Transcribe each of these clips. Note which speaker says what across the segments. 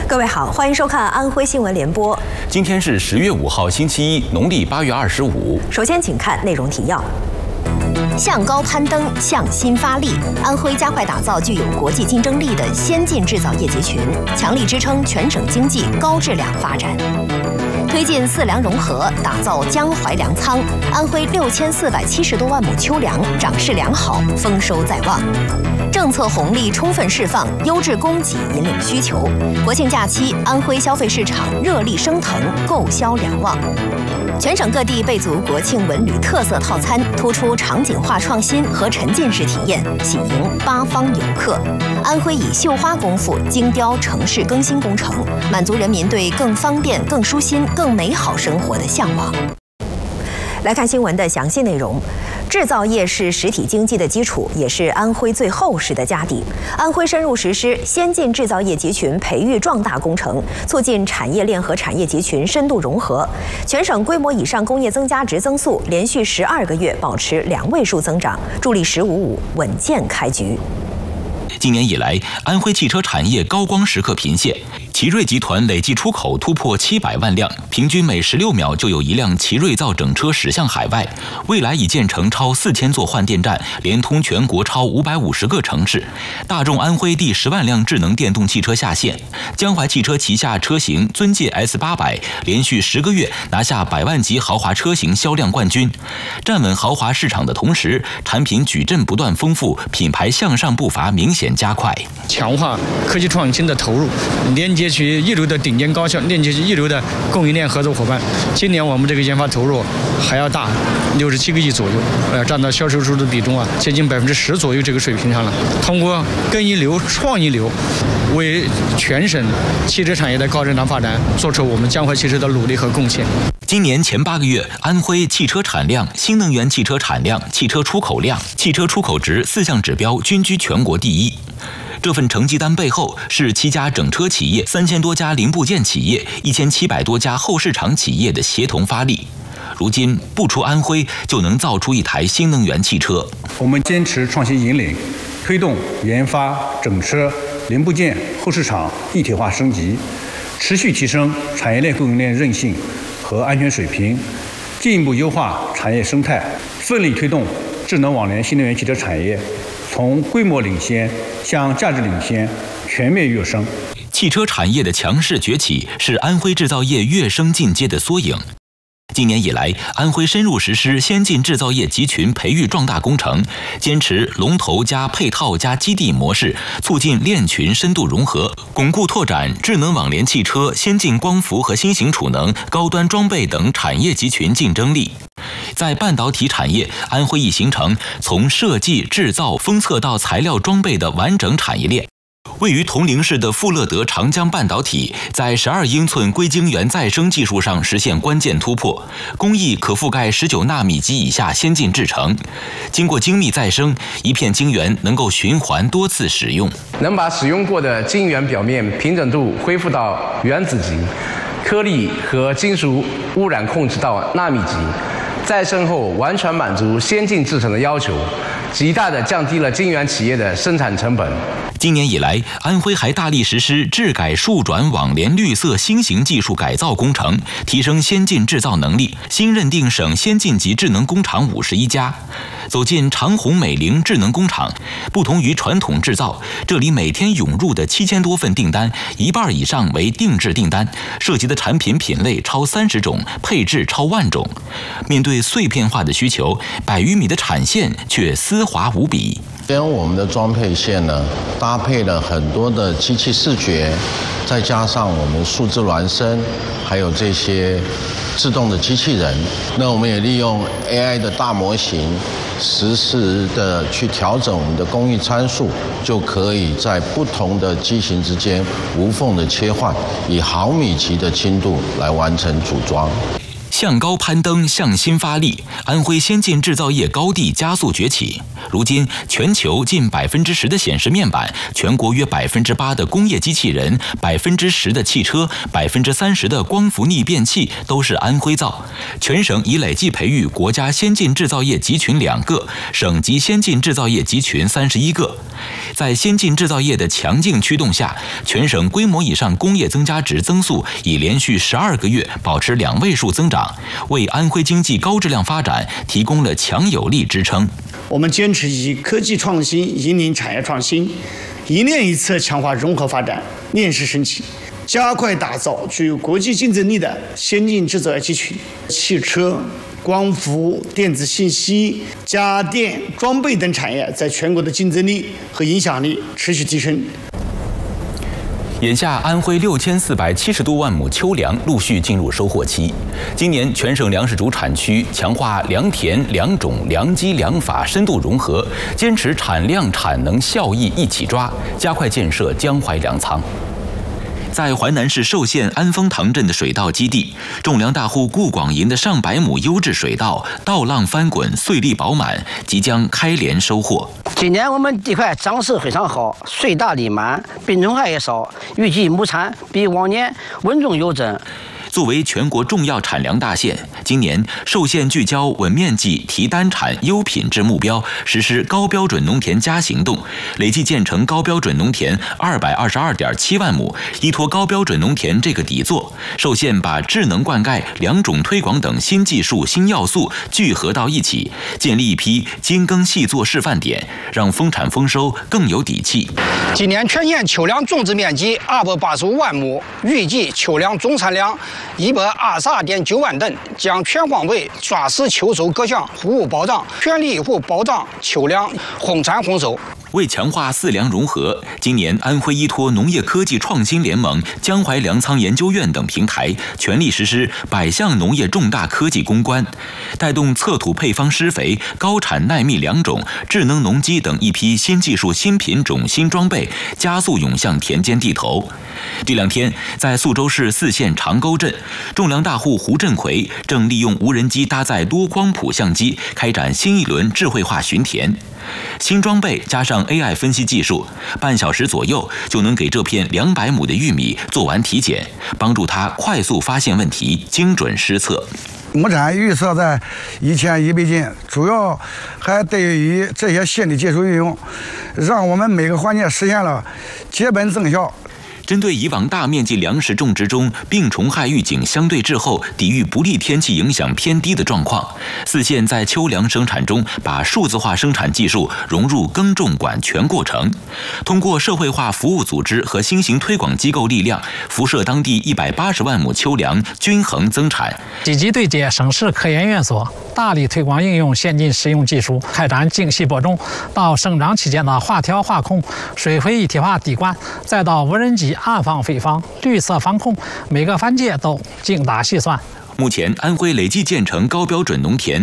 Speaker 1: 各位好，欢迎收看安徽新闻联播。
Speaker 2: 今天是10月5号，星期一，农历8月25。
Speaker 1: 首先，请看内容提要。向高攀登，向新发力。安徽加快打造具有国际竞争力的先进制造业集群，强力支撑全省经济高质量发展。推进4粮融合，打造江淮粮仓。安徽6470多万亩秋粮长势良好，丰收在望。政策红利充分释放，优质供给引领需求。国庆假期，安徽消费市场热力升腾，购销良旺。全省各地备足国庆文旅特色套餐，突出场景化创新和沉浸式体验，喜迎八方游客。安徽以绣花功夫精雕城市更新工程，满足人民对更方便、更舒心、更美好生活的向往。来看新闻的详细内容。制造业是实体经济的基础，也是安徽最厚实的家底。安徽深入实施先进制造业集群培育壮大工程，促进产业链和产业集群深度融合。全省规模以上工业增加值增速连续12个月保持2位数增长，助力“1055”稳健开局。
Speaker 2: 今年以来，安徽汽车产业高光时刻频现。奇瑞集团累计出口突破700万辆，平均每16秒就有一辆奇瑞造整车驶向海外。未来已建成超4000座换电站，连通全国超550个城市。大众安徽第10万辆智能电动汽车下线。江淮汽车旗下车型尊界 S800连续10个月拿下100万级豪华车型销量冠军。站稳豪华市场的同时，产品矩阵不断丰富，品牌向上步伐明显加快。
Speaker 3: 强化科技创新的投入，连接起一流的顶尖高校，链接起一流的供应链合作伙伴。今年我们这个研发投入还要大，67个亿左右，占到销售数的比重接近10%左右这个水平上了。通过更一流、创一流，为全省汽车产业的高质量发展做出我们江淮汽车的努力和贡献。
Speaker 2: 今年前8个月，安徽汽车产量、新能源汽车产量、汽车出口量、汽车出口值4项指标均居全国第一。这份成绩单背后是7家整车企业、3000多家零部件企业、1700多家后市场企业的协同发力。如今不出安徽就能造出一台新能源汽车。
Speaker 4: 我们坚持创新引领，推动研发、整车、零部件、后市场一体化升级，持续提升产业链供应链韧性和安全水平，进一步优化产业生态，奋力推动智能网联新能源汽车产业从规模领先向价值领先全面跃升。
Speaker 2: 汽车产业的强势崛起是安徽制造业跃升进阶的缩影。今年以来，安徽深入实施先进制造业集群培育壮大工程，坚持龙头加配套加基地模式，促进链群深度融合，巩固拓展智能网联汽车、先进光伏和新型储能、高端装备等产业集群竞争力。在半导体产业，安徽已形成从设计、制造、封测到材料装备的完整产业链。位于铜陵市的富乐德长江半导体在12英寸硅晶圆再生技术上实现关键突破，工艺可覆盖19纳米及以下先进制程。经过精密再生，一片晶圆能够循环多次使用，
Speaker 5: 能把使用过的晶圆表面平整度恢复到原子级，颗粒和金属污染控制到纳米级。再生后完全满足先进制程的要求，极大地降低了晶圆企业的生产成本。
Speaker 2: 今年以来，安徽还大力实施制改数转网联绿色新型技术改造工程，提升先进制造能力，新认定省先进级智能工厂51家。走进长虹美菱智能工厂，不同于传统制造，这里每天涌入的7000多份订单，一半以上为定制订单，涉及的产品品类超30种，配置超10000种。面对碎片化的需求，100余米的产线却丝滑无比。
Speaker 6: 跟我们的装配线呢，搭配了很多的机器视觉，再加上我们数字孪生，还有这些自动的机器人。那我们也利用 AI 的大模型，实时的去调整我们的工艺参数，就可以在不同的机型之间无缝的切换，以毫米级的精度来完成组装。
Speaker 2: 向高攀登，向心发力，安徽先进制造业高地加速崛起。如今，全球近10%的显示面板，全国约8%的工业机器人，10%的汽车，30%的光伏逆变器都是安徽造。全省已累计培育国家先进制造业集群2个，省级先进制造业集群31个。在先进制造业的强劲驱动下，全省规模以上工业增加值增速已连续12个月保持2位数增长，为安徽经济高质量发展提供了强有力支撑。
Speaker 7: 我们坚持以科技创新引领产业创新，一链一策强化融合发展，链式升级，加快打造具有国际竞争力的先进制造业集群。汽车、光伏、电子信息、家电、装备等产业在全国的竞争力和影响力持续提升。
Speaker 2: 眼下，安徽6470多万亩秋粮陆续进入收获期。今年全省粮食主产区强化良田、良种、良机、良法深度融合，坚持产量、产能、效益一起抓，加快建设江淮粮仓。在淮南市寿县安丰塘镇的水稻基地，种粮大户顾广银的上百亩优质水稻稻浪翻滚，穗粒饱满，即将开镰收获。
Speaker 8: 今年我们地块长势非常好，穗大粒满，病虫害也少，预计亩产比往年稳中有增。
Speaker 2: 作为全国重要产粮大县，今年寿县聚焦稳面积、提单产、优品质目标，实施高标准农田加行动，累计建成高标准农田222.7万亩。依托高标准农田这个底座，寿县把智能灌溉、良种推广等新技术、新要素聚合到一起，建立一批精耕细作示范点，让丰产丰收更有底气。
Speaker 9: 今年全县秋粮种植面积285万亩，预计秋粮总产量122.9万吨，将全方位抓实秋收各项服务保障，全力以赴保障秋粮丰产丰收。
Speaker 2: 为强化四粮融合，今年安徽依托农业科技创新联盟、江淮粮仓研究院等平台，全力实施100项农业重大科技攻关，带动测土配方施肥、高产耐密良种、智能农机等一批新技术、新品种、新装备加速涌向田间地头。这2天，在宿州市4县长沟镇，种粮大户胡振奎正利用无人机搭载多光谱相机，开展新一轮智慧化巡田。新装备加上 AI 分析技术，半小时左右就能给这片200亩的玉米做完体检，帮助他快速发现问题，精准施策。
Speaker 10: 亩产预测在1100斤，主要还得益于这些新的技术运用，让我们每个环节实现了结本增效。
Speaker 2: 针对以往大面积粮食种植中病虫害预警相对滞后、抵御不利天气影响偏低的状况，4县在秋粮生产中把数字化生产技术融入耕种管全过程，通过社会化服务组织和新型推广机构力量，辐射当地180万亩秋粮均衡增产。
Speaker 11: 积极对接省市科研院所，大力推广应用先进实用技术，开展精细播种到生长期间的化条化控、水肥一体化滴灌，再到无人机暗防非防、绿色防控，每个环节都精打细算。
Speaker 2: 目前，安徽累计建成高标准农田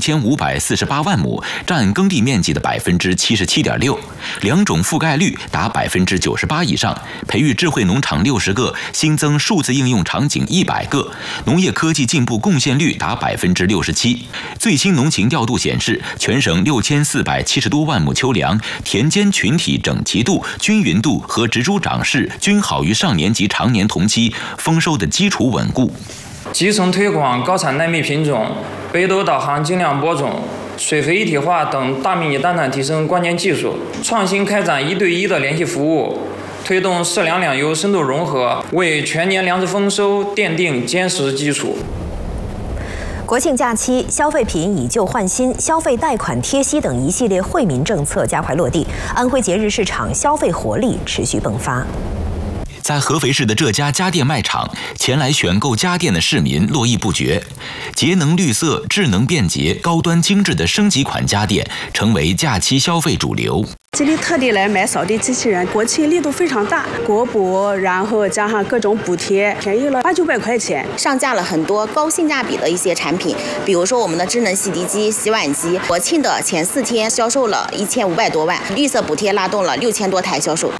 Speaker 2: 6548万亩，占耕地面积的77.6%，良种覆盖率达98%以上，培育智慧农场60个，新增数字应用场景100个，农业科技进步贡献率达67%。最新农情调度显示，全省6470多万亩秋粮，田间群体整齐度、均匀度和植株长势均好于上年及常年同期，丰收的基础稳固。
Speaker 12: 集成推广高产耐密品种、北斗导航精量播种、水肥一体化等大面积单产提升关键技术，创新开展1对1的联系服务，推动适粮两优深度融合，为全年粮食丰收奠定坚实基础。
Speaker 1: 国庆假期，消费品以旧换新、消费贷款贴息等一系列惠民政策加快落地，安徽节日市场消费活力持续迸发。
Speaker 2: 在合肥市的这家家电卖场，前来选购家电的市民络绎不绝。节能绿色、智能便捷、高端精致的升级款家电成为假期消费主流。
Speaker 13: 这里特地来买扫地机器人，国庆力度非常大，国补，然后加上各种补贴，便宜了800-900块钱。
Speaker 14: 上架了很多高性价比的一些产品，比如说我们的智能洗涤机、洗碗机，国庆的前4天销售了1500多万，绿色补贴拉动了6000多台销售。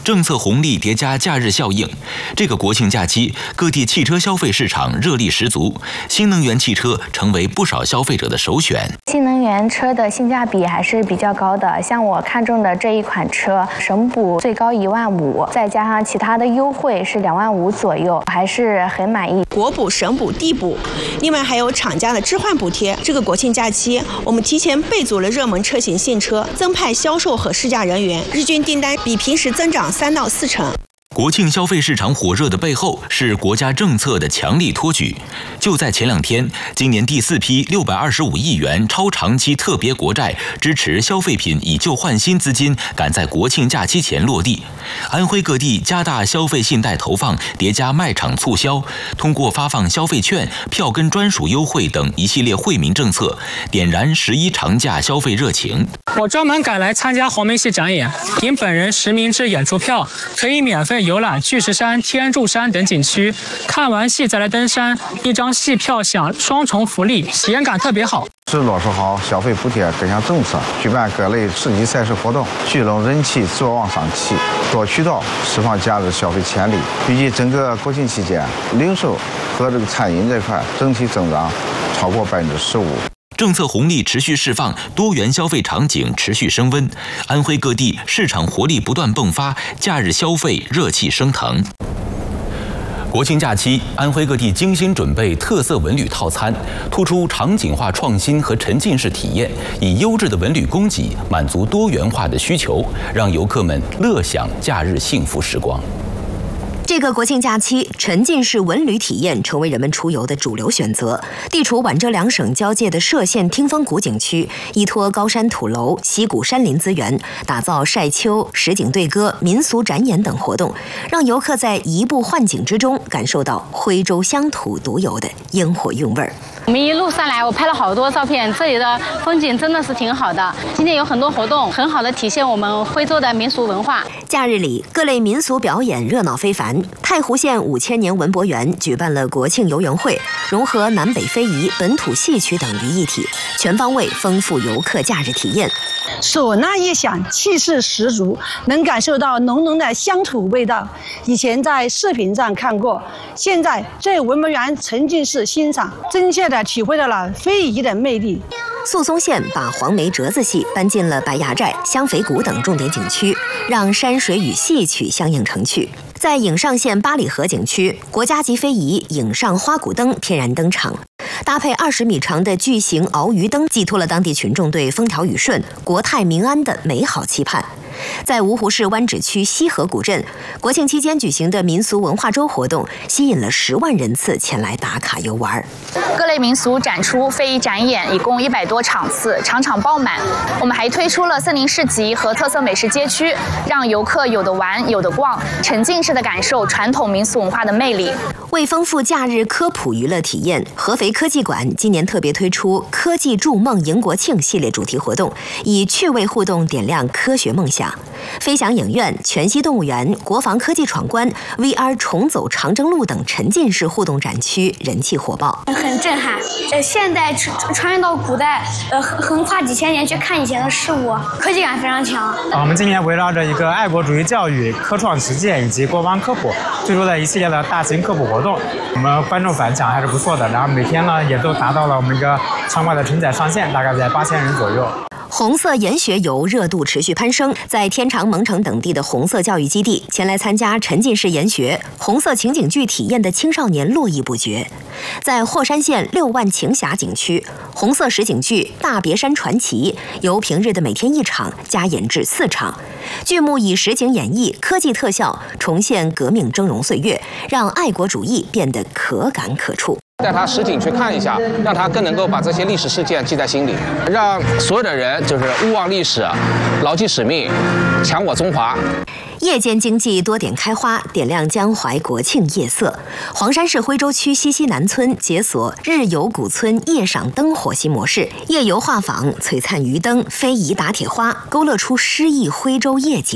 Speaker 2: 政策红利叠加假日效应，这个国庆假期，各地汽车消费市场热力十足，新能源汽车成为不少消费者的首选。
Speaker 15: 新能源车的性价比还是比较高的，像我看中的这一款车，省补最高15000，再加上其他的优惠是25000左右，还是很满意。
Speaker 16: 国补、省补、地补，另外还有厂家的置换补贴。这个国庆假期，我们提前备足了热门车型现车，增派销售和试驾人员，日均订单比平时增长3到4成。
Speaker 2: 国庆消费市场火热的背后是国家政策的强力托举。就在前2天，今年第4批625亿元超长期特别国债支持消费品以旧换新资金赶在国庆假期前落地。安徽各地加大消费信贷投放，叠加卖场促销，通过发放消费券、票根专属优惠等一系列惠民政策，点燃11长假消费热情。
Speaker 17: 我专门赶来参加黄梅戏展演，凭本人实名制演出票，可以免费游览巨石山、天柱山等景区，看完戏再来登山，1张戏票享双重福利，体验感特别好。
Speaker 18: 是落实好消费补贴各项政策，举办各类刺激赛事活动，聚拢人气，坐望上起，多渠道释放假日消费潜力。预计整个国庆期间，零售和餐饮这块整体增长超过15%。
Speaker 2: 政策红利持续释放，多元消费场景持续升温，安徽各地市场活力不断迸发，假日消费热气升腾。国庆假期，安徽各地精心准备特色文旅套餐，突出场景化创新和沉浸式体验，以优质的文旅供给满足多元化的需求，让游客们乐享假日幸福时光。
Speaker 1: 这个国庆假期，沉浸式文旅体验成为人们出游的主流选择。地处皖浙2省交界的歙县听风谷景区，依托高山土楼、溪谷山林资源，打造晒秋、实景对歌、民俗展演等活动，让游客在移步换景之中，感受到徽州乡土独有的烟火韵味儿。
Speaker 19: 我们一路上来，我拍了好多照片，这里的风景真的是挺好的。今天有很多活动，很好的体现我们徽州的民俗文化。
Speaker 1: 假日里，各类民俗表演热闹非凡。太湖县5000年文博园举办了国庆游园会，融合南北非遗、本土戏曲等于一体，全方位丰富游客假日体验。
Speaker 20: 唢呐一响，气势十足，能感受到浓浓的乡土味道。以前在视频上看过，现在在文博园沉浸式欣赏，真切地体会到了非遗的魅力。
Speaker 1: 宿松县把黄梅折子戏搬进了白崖寨、香肥谷等重点景区，让山水与戏曲相映成趣。在颍上县八里河景区，国家级非遗颍上花鼓灯天然登场，搭配20米长的巨型鳌鱼灯，寄托了当地群众对风调雨顺、国泰民安的美好期盼。在芜湖市湾址区西河古镇，国庆期间举行的民俗文化周活动，吸引了10万人次前来打卡游玩。
Speaker 21: 各类民俗展出、非遗展演一共100多场次，场场爆满。我们还推出了森林市集和特色美食街区，让游客有的玩、有的逛，沉浸式的感受传统民俗文化的魅力。
Speaker 1: 为丰富假日科普娱乐体验，合肥科技馆今年特别推出“科技筑梦迎国庆”系列主题活动，以趣味互动点亮科学梦想。飞翔影院、全息动物园、国防科技闯关、VR 重走长征路等沉浸式互动展区人气火爆，
Speaker 22: 很震撼。现代穿越到古代，横跨几千年去看以前的事物，科技感非常强。
Speaker 23: 我们今年围绕着一个爱国主义教育、科创实践以及国防科普，推出了一系列的大型科普活动。我们观众反响还是不错的，然后每天呢也都达到了我们一个场馆的承载上限，大概在8000人左右。
Speaker 1: 红色研学游热度持续攀升，在天长、蒙城等地的红色教育基地，前来参加沉浸式研学、红色情景剧体验的青少年络绎不绝。在霍山县6万晴峡景区，红色实景剧《大别山传奇》由平日的每天1场加演至4场，剧目以实景演绎、科技特效重现革命峥嵘岁月，让爱国主义变得可感可触。
Speaker 5: 带他实景去看一下，让他更能够把这些历史事件记在心里，让所有的人就是勿忘历史，牢记使命，强我中华。
Speaker 1: 夜间经济多点开花，点亮江淮国庆夜色。黄山市徽州区西溪南村解锁日游古村夜赏灯火新模式，夜游画舫璀璨鱼灯、非遗打铁花，勾勒出诗意徽州夜景。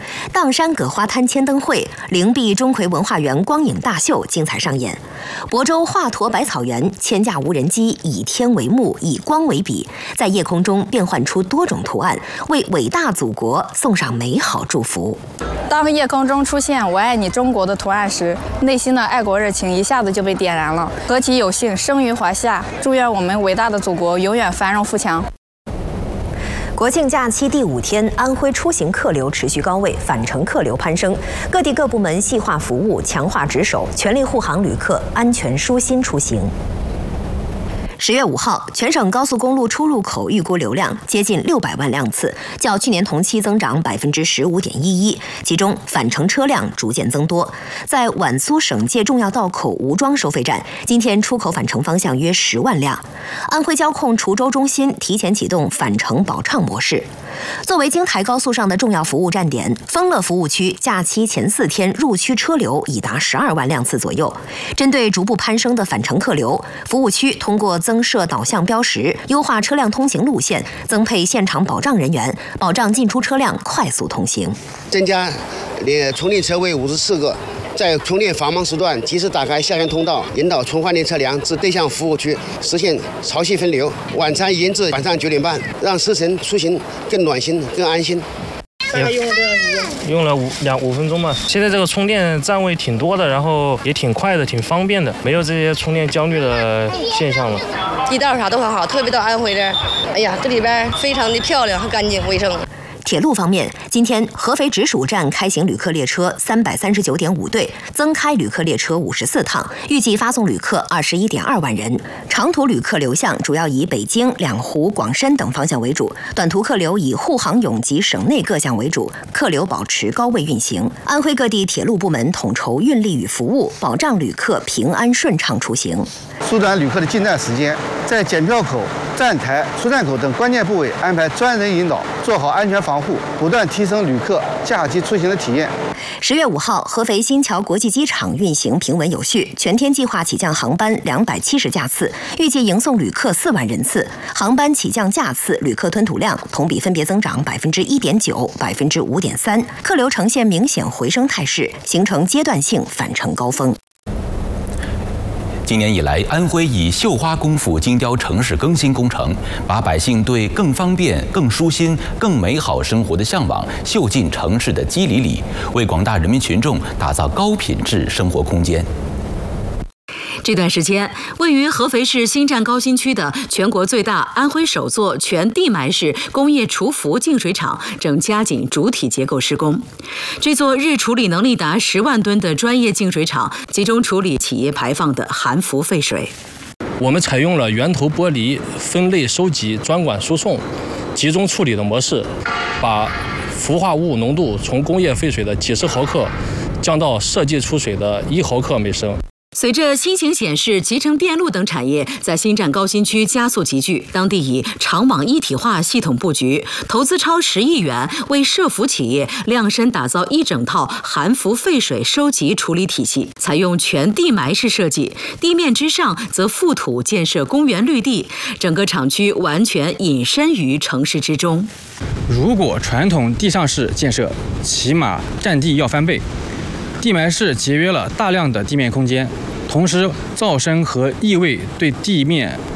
Speaker 1: 砀山葛花滩千灯会、灵璧钟馗文化园光影大秀精彩上演。亳州华佗百草园千架无人机以天为幕，以光为笔，在夜空中变换出多种图案，为伟大祖国送上美好祝福。
Speaker 3: 当夜空中出现"我爱你中国"的图案时，内心的爱国热情一下子就被点燃了。何其有幸生于华夏，祝愿我们伟大的祖国永远繁荣富强。
Speaker 1: 国庆假期第5天，安徽出行客流持续高位，返程客流攀升。各地各部门细化服务，强化值守，全力护航旅客安全舒心出行。10月5号，全省高速公路出入口预估流量接近600万辆次，较去年同期增长15.11%，其中返程车辆逐渐增多。在皖苏省界重要道口吴庄收费站，今天出口返程方向约10万辆。安徽交控滁州中心提前启动返程保畅模式。作为京台高速上的重要服务站点，丰乐服务区假期前4天入区车流已达12万辆次左右。针对逐步攀升的返程客流，服务区通过增设导向标识，优化车辆通行路线，增配现场保障人员，保障进出车辆快速通行。
Speaker 4: 增加充电车位54个，在充电繁忙时段及时打开下线通道，引导充换电车辆至对向服务区，实现潮汐分流。晚餐延至晚上9点半，让时辰出行更暖心、更安心。
Speaker 6: 大概用了多长时间？用了5分钟吧。现在这个充电站位挺多的，然后也挺快的，挺方便的，没有这些充电焦虑的现象了。
Speaker 24: 地道啥都很好，特别到安徽这儿，哎呀，这里边非常的漂亮、干净、卫生。
Speaker 1: 铁路方面，今天合肥直属站开行旅客列车339.5对，增开旅客列车54趟，预计发送旅客21.2万人。长途旅客流向主要以北京、两湖、广深等方向为主，短途客流以沪杭甬及省内各项为主，客流保持高位运行。安徽各地铁路部门统筹运力与服务，保障旅客平安顺畅出行。
Speaker 25: 缩短旅客的进站时间，在检票口、站台、出站口等关键部位安排专人引导，做好安全防护，不断提升旅客假期出行的体验。
Speaker 1: 10月5号，合肥新桥国际机场运行平稳有序，全天计划起降航班270架次，预计迎送旅客4万人次。航班起降架次、旅客吞吐量同比分别增长1.9%、5.3%，客流呈现明显回升态势，形成阶段性返程高峰。
Speaker 2: 今年以来，安徽以绣花功夫精雕城市更新工程，把百姓对更方便、更舒心、更美好生活的向往绣进城市的肌理里，为广大人民群众打造高品质生活空间。
Speaker 26: 这段时间，位于合肥市新站高新区的全国最大、安徽首座全地埋式工业除氟净水厂正加紧主体结构施工。这座日处理能力达10万吨的专业净水厂，集中处理企业排放的含氟废水。
Speaker 27: 我们采用了源头剥离、分类收集、专管输送、集中处理的模式，把氟化物浓度从工业废水的几十毫克降到设计出水的1毫克每升。
Speaker 26: 随着新型显示、集成电路等产业在新站高新区加速集聚，当地以厂网一体化系统布局，投资超10亿元，为涉氟企业量身打造一整套含氟废水收集处理体系，采用全地埋式设计，地面之上则覆土建设公园绿地，整个厂区完全隐身于城市之中。
Speaker 28: 如果传统地上式建设，起码占地要翻倍。地埋式节约了大量的地面空间，同时噪声和异味对地面